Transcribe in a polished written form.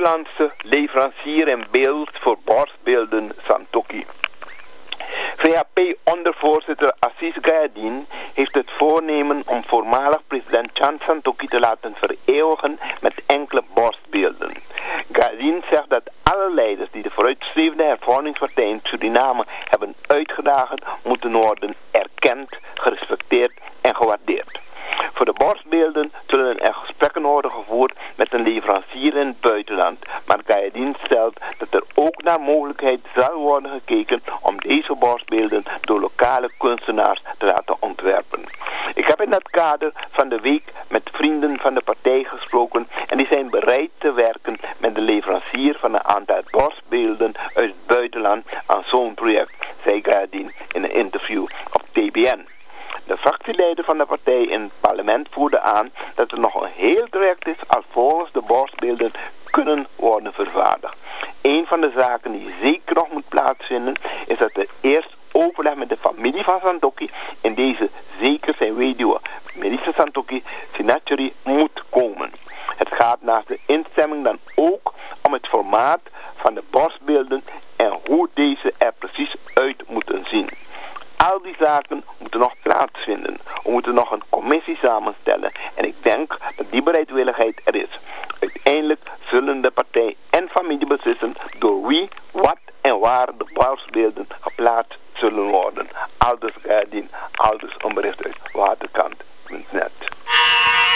Nederlandse leverancier in beeld voor borstbeelden Santokki. VHP-ondervoorzitter Aziz Gayadin heeft het voornemen om voormalig president Chan Santokki te laten vereeuwigen met enkele borstbeelden. Gayadin zegt dat alle leiders die de vooruitstrevende hervormingspartij in Suriname hebben uitgedaagd moeten worden erkend, gerespecteerd en gewaardeerd. Voor de borstbeelden zullen er gesprekken worden gevoerd met een leverancier in het buitenland. Maar Gayadin stelt dat er ook naar mogelijkheid zal worden gekeken om deze borstbeelden door lokale kunstenaars te laten ontwerpen. Ik heb in dat kader van de week met vrienden van de partij gesproken en die zijn bereid te werken met de leverancier van een aantal borstbeelden uit het buitenland aan zo'n project, zei Gayadin in een interview op TBN. De fractieleider van de partij in het parlement voerde aan dat er nog een heel traject is alvorens de borstbeelden kunnen worden vervaardigd. Een van de zaken die zeker nog moet plaatsvinden is dat er eerst overleg met de familie van Santokki en deze zeker zijn weduwe Melissa Santokki Sinacheri moet komen. Het gaat naast de instemming dan ook om het formaat van de borstbeelden en hoe deze er precies uit moeten zien. Al die zaken moeten nog plaatsvinden. We moeten nog een commissie samenstellen. En ik denk dat die bereidwilligheid er is. Uiteindelijk zullen de